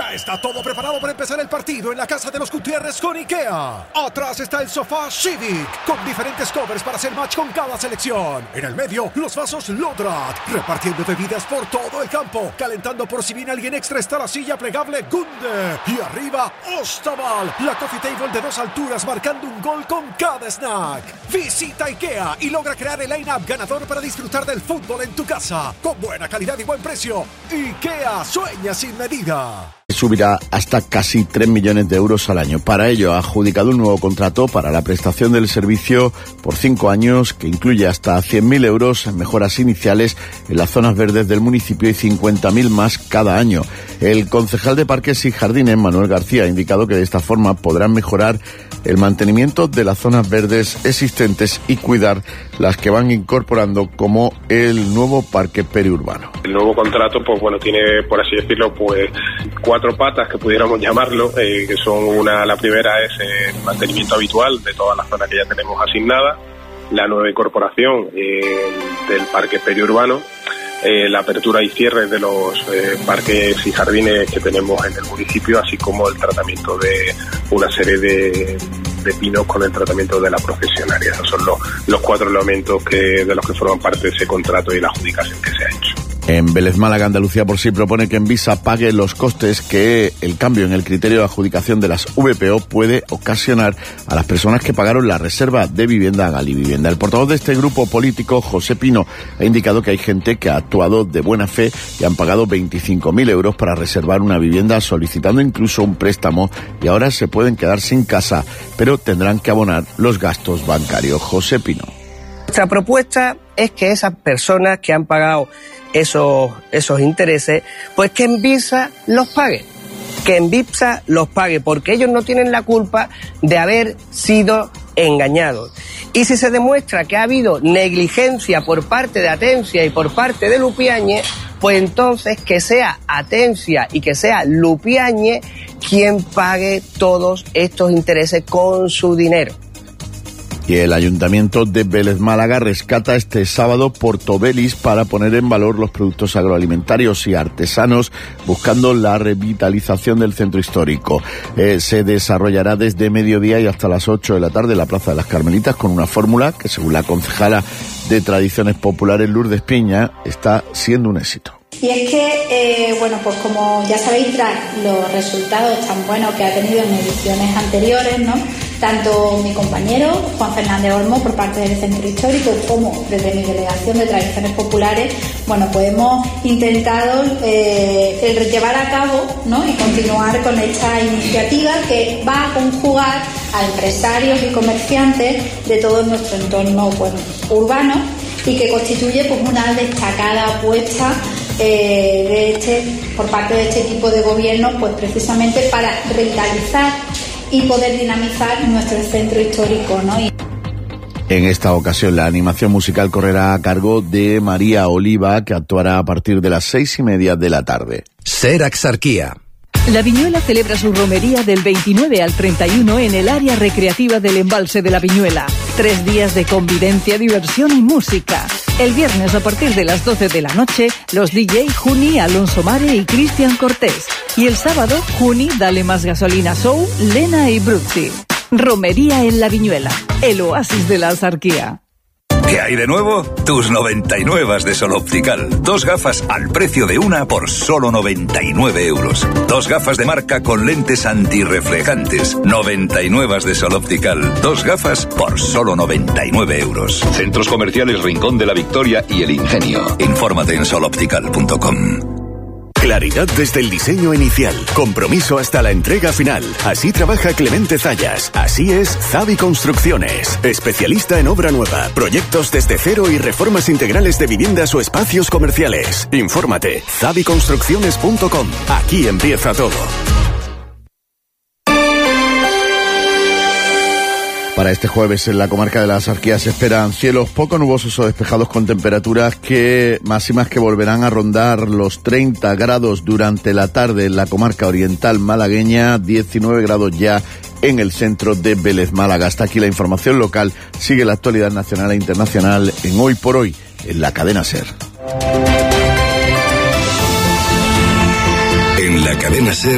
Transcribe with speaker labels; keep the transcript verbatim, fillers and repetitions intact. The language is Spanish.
Speaker 1: Ya está todo preparado para empezar el partido en la casa de los Gutiérrez con IKEA. Atrás está el sofá Civic, con diferentes covers para hacer match con cada selección. En el medio, los vasos Lodrat, repartiendo bebidas por todo el campo. Calentando por si viene alguien extra está la silla plegable Gunde. Y arriba, Ostaval, la coffee table de dos alturas marcando un gol con cada snack. Visita IKEA y logra crear el line-up ganador para disfrutar del fútbol en tu casa. Con buena calidad y buen precio. IKEA sueña sin medida.
Speaker 2: Subirá hasta casi tres millones de euros al año. Para ello ha adjudicado un nuevo contrato para la prestación del servicio por cinco años que incluye hasta cien mil euros en mejoras iniciales en las zonas verdes del municipio y cincuenta mil más cada año. El concejal de Parques y Jardines, Manuel García, ha indicado que de esta forma podrán mejorar el mantenimiento de las zonas verdes existentes y cuidar las que van incorporando, como el nuevo parque periurbano.
Speaker 3: El nuevo contrato, pues bueno, tiene, por así decirlo, pues cuatro patas que pudiéramos llamarlo, eh, que son una, la primera es el mantenimiento habitual de todas las zonas que ya tenemos asignadas, la nueva incorporación eh, del parque periurbano, eh, la apertura y cierre de los eh, parques y jardines que tenemos en el municipio, así como el tratamiento de una serie de, de pinos con el tratamiento de la procesionaria. Esos son los, los cuatro elementos que, de los que forman parte de ese contrato y la adjudicación que se ha hecho.
Speaker 2: En Vélez Málaga, Andalucía por sí propone que Envisa pague los costes que el cambio en el criterio de adjudicación de las V P O puede ocasionar a las personas que pagaron la reserva de vivienda a Gali Vivienda. El portavoz de este grupo político, José Pino, ha indicado que hay gente que ha actuado de buena fe y han pagado veinticinco mil euros para reservar una vivienda, solicitando incluso un préstamo, y ahora se pueden quedar sin casa, pero tendrán que abonar los gastos bancarios. José Pino.
Speaker 4: Nuestra propuesta es que esas personas que han pagado esos, esos intereses, pues que Envisa los pague, que Envisa los pague, porque ellos no tienen la culpa de haber sido engañados. Y si se demuestra que ha habido negligencia por parte de Atencia y por parte de Lupiáñez, pues entonces que sea Atencia y que sea Lupiáñez quien pague todos estos intereses con su dinero.
Speaker 2: Y el Ayuntamiento de Vélez Málaga rescata este sábado Portobelis para poner en valor los productos agroalimentarios y artesanos, buscando la revitalización del centro histórico. Eh, se desarrollará desde mediodía y hasta las ocho de la tarde en la Plaza de las Carmelitas, con una fórmula que, según la concejala de Tradiciones Populares, Lourdes Piña, está siendo un éxito.
Speaker 5: Y es que, eh, bueno, pues como ya sabéis, tras los resultados tan buenos que ha tenido en ediciones anteriores, ¿no?, tanto mi compañero Juan Fernández Olmo, por parte del Centro Histórico, como desde mi delegación de Tradiciones Populares, bueno, pues hemos intentado eh, el llevar a cabo, ¿no?, y continuar con esta iniciativa que va a conjugar a empresarios y comerciantes de todo nuestro entorno, bueno, urbano, y que constituye pues una destacada apuesta eh, de este, por parte de este tipo de gobierno, pues precisamente para revitalizar y poder dinamizar nuestro centro histórico, ¿no? Y...
Speaker 2: En esta ocasión la animación musical correrá a cargo de María Oliva, que actuará a partir de las seis y media de la tarde.
Speaker 6: Ser Axarquía.
Speaker 7: La Viñuela celebra su romería del veintinueve al treinta y uno en el área recreativa del Embalse de la Viñuela. Tres días de convivencia, diversión y música. El viernes, a partir de las doce de la noche, los D J Juni, Alonso Mare y Cristian Cortés. Y el sábado, Juni, Dale Más Gasolina Show, Lena y Bruxy. Romería en la Viñuela, el oasis de la Axarquía.
Speaker 6: ¿Qué hay de nuevo? Tus noventa y nueve de Sol Optical. Dos gafas al precio de una por solo noventa y nueve euros. Dos gafas de marca con lentes antirreflejantes. noventa y nueve de Sol Optical. Dos gafas por solo noventa y nueve euros.
Speaker 8: Centros comerciales Rincón de la Victoria y El Ingenio.
Speaker 6: Infórmate en sol optical punto com.
Speaker 9: Claridad desde el diseño inicial, compromiso hasta la entrega final. Así trabaja Clemente Zayas. Así es Zavi Construcciones. Especialista en obra nueva, proyectos desde cero y reformas integrales de viviendas o espacios comerciales. Infórmate, zavi construcciones punto com. Aquí empieza todo.
Speaker 2: Para este jueves en la comarca de la Axarquía se esperan cielos poco nubosos o despejados con temperaturas que máximas que volverán a rondar los treinta grados durante la tarde en la comarca oriental malagueña, diecinueve grados ya en el centro de Vélez Málaga. Hasta aquí la información local. Sigue la actualidad nacional e internacional en Hoy por Hoy en la cadena SER.
Speaker 6: En la cadena SER